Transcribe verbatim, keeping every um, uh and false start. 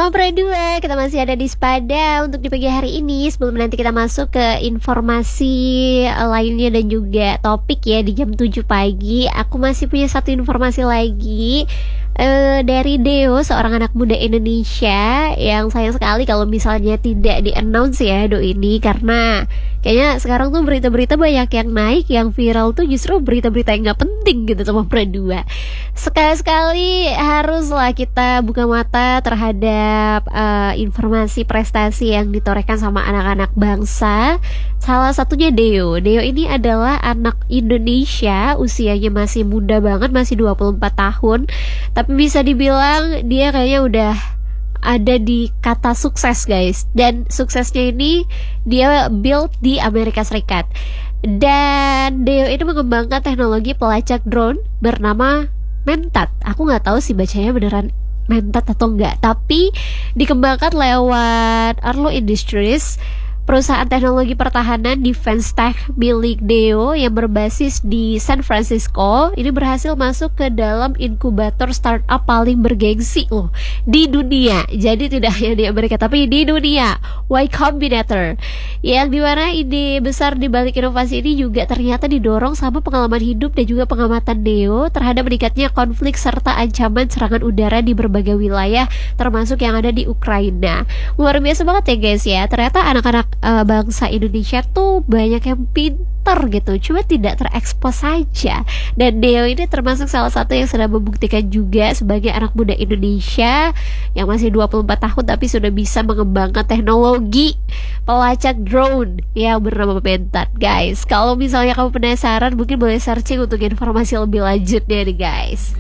Sama Pradua, kita masih ada di Spada untuk di pagi hari ini. Sebelum nanti kita masuk ke informasi lainnya dan juga topik ya di jam tujuh pagi, aku masih punya satu informasi lagi uh, dari Deo, seorang anak muda Indonesia yang sayang sekali kalau misalnya tidak di-announce ya Do ini, karena kayaknya sekarang tuh berita-berita banyak yang naik, yang viral tuh justru berita-berita yang gak penting gitu sama Pradua. Sekali-sekali haruslah kita buka mata terhadap uh, informasi prestasi yang ditorehkan sama anak-anak bangsa. Salah satunya Deo. Deo ini adalah anak Indonesia, usianya masih muda banget, masih dua puluh empat tahun. Tapi bisa dibilang dia kayaknya udah ada di kata sukses guys. Dan suksesnya ini dia build di Amerika Serikat. Dan Deo ini mengembangkan teknologi pelacak drone bernama Mentat. Aku nggak tahu sih bacanya beneran Mentat atau enggak, tapi dikembangkan lewat Arlo Industries, perusahaan teknologi pertahanan defense tech milik Deo yang berbasis di San Francisco. Ini berhasil masuk ke dalam inkubator startup paling bergengsi loh di dunia. Jadi tidak hanya di Amerika tapi di dunia, Y Combinator, yang dimana ide besar di balik inovasi ini juga ternyata didorong sama pengalaman hidup dan juga pengamatan Deo terhadap meningkatnya konflik serta ancaman serangan udara di berbagai wilayah termasuk yang ada di Ukraina. Luar biasa banget ya guys ya. Ternyata anak-anak uh, bangsa Indonesia tuh banyak yang pinter gitu, cuma tidak terekspos saja. Dan Deo ini termasuk salah satu yang sudah membuktikan juga sebagai anak muda Indonesia yang masih dua puluh empat tahun tapi sudah bisa mengembangkan teknologi pelacak drone yang bernama Mentat guys. Kalau misalnya kamu penasaran, mungkin boleh searching untuk informasi lebih lanjutnya nih guys.